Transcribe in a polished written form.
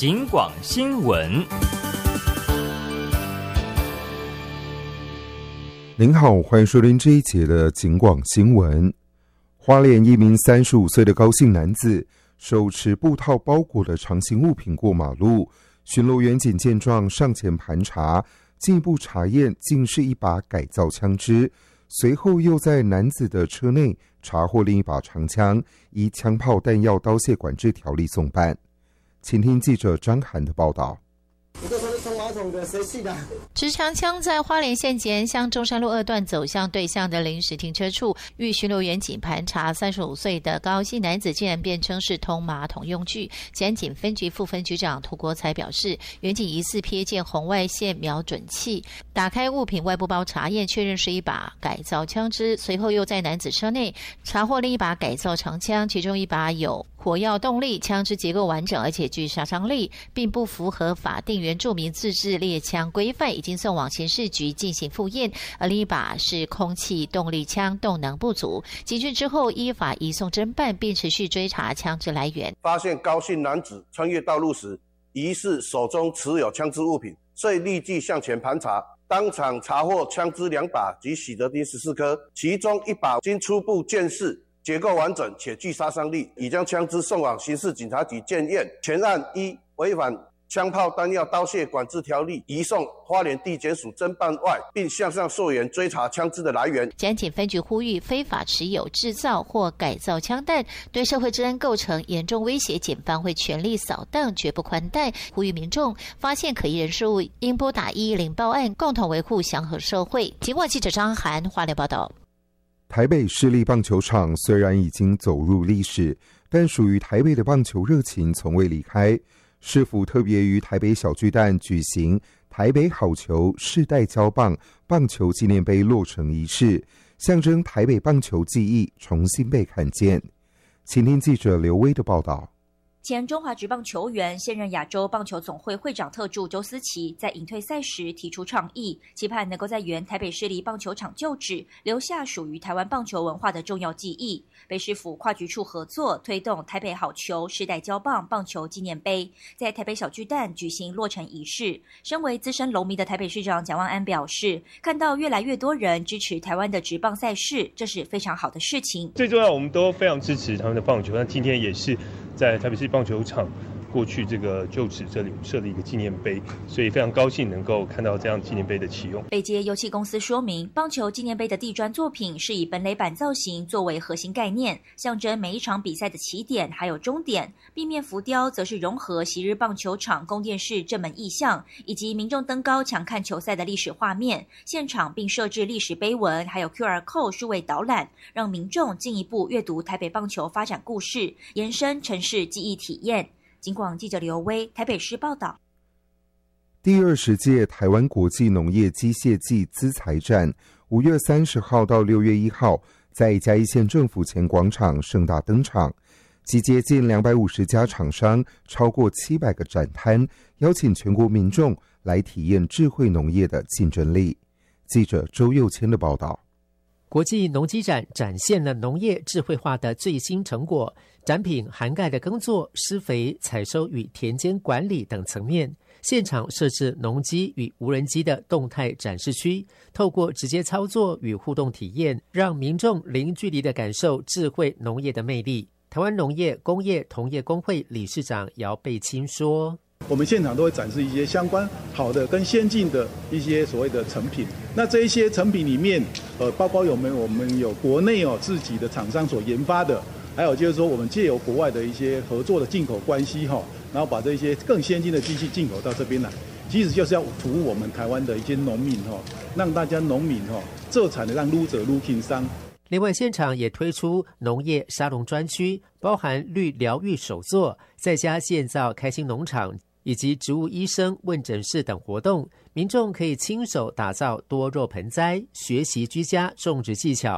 警广新闻。 您好，欢迎收听这一节的警广新闻。花莲一名35岁的高姓男子手持布套包裹的长形物品过马路，巡逻员警见状上前盘查，进一步查验竟是一把改造枪支，随后又在男子的车内查获另一把长枪，依枪炮弹药刀械管制条例送办。请听记者张涵的报道。 持长枪在花莲县吉安乡中山路2段走向对向的临时停车处，遇巡逻员警盘查，35岁的高姓男子竟然辩称是通马桶用具。吉安警分局副分局长涂国才表示，员警疑似瞥见红外线瞄准器，打开物品外部包查验，确认是一把改造枪支，随后又在男子车内查获另一把改造长枪，其中一把有火药动力，枪支结构完整而且具杀伤力，并不符合法定原住民自制猎枪规范，已经送往刑事局进行复验。而另一把是空气动力枪，动能不足，警讯之后依法移送侦办，并持续追查枪支来源。 发现高姓男子穿越道路时，疑似手中持有枪支物品，所以立即向前盘查，当场查获枪支2把及喜得丁14颗，其中1把经初步鉴识结构完整且具杀伤力，已将枪支送往刑事警察局检验。全案依违反枪炮弹药刀械管制条例移送花莲地检署侦办外，并向上溯源追查枪支的来源。 吉安警分局呼吁，非法持有、制造或改造枪弹对社会治安构成严重威胁，警方会全力扫荡，绝不宽待。呼吁民众发现可疑人士物，应拨打110报案，共同维护祥和社会。警广记者张涵花莲报道。 台北市立棒球场虽然已经走入历史，但属于台北的棒球热情从未离开。市府特别于台北小巨蛋举行台北好球世代交棒棒球纪念碑落成仪式，象征台北棒球技艺重新被看见。请听记者刘威的报道。 前中华职棒球员、现任亚洲棒球总会会长特助周思齐在隐退赛时提出倡议，期盼能够在原台北市立棒球场旧址留下属于台湾棒球文化的重要记忆。北市府跨局处合作，推动台北好球世代交棒棒球纪念碑，在台北小巨蛋举行落成仪式。身为资深龙迷的台北市长蒋万安表示，看到越来越多人支持台湾的职棒赛事，这是非常好的事情。 最重要，我们都非常支持他们的棒球，那今天也是在台北市棒球场过去这个旧址这里设立一个纪念碑，所以非常高兴能够看到这样纪念碑的启用。 北捷油气公司说明，棒球纪念碑的地砖作品是以本垒板造型作为核心概念，象征每一场比赛的起点还有终点。壁面浮雕则是融合昔日棒球场供电室正门意象，以及民众登高抢看球赛的历史画面。现场并设置历史碑文，还有 QR Code 数位导览，让民众进一步阅读台北棒球发展故事，延伸城市记忆体验。警广记者刘威台北市报道。 第20届台湾国际农业机械暨资材展5月30号到6月1号在嘉义县政府前广场盛大登场，集结近250家厂商，超过700个展摊，邀请全国民众来体验智慧农业的竞争力。记者周佑谦的报道。 国际农机展展现了农业智慧化的最新成果，展品涵盖了耕作、施肥、采收与田间管理等层面。现场设置农机与无人机的动态展示区，透过直接操作与互动体验，让民众零距离地感受智慧农业的魅力。台湾农业工业同业工会理事长姚贝清说， 我们现场都会展示一些相关好的跟先进的一些所谓的成品。那这一些成品里面，包括我们有国内自己的厂商所研发的，还有就是说我们借由国外的一些合作的进口关系然后把这些更先进的机器进口到这边来，其实就是要服务我们台湾的一些农民让大家农民做产的让愈做愈轻松。 另外，现场也推出农业沙龙专区，包含绿疗愈手作、在家建造开心农场以及植物医生问诊室等活动。民众可以亲手打造多肉盆栽，学习居家种植技巧，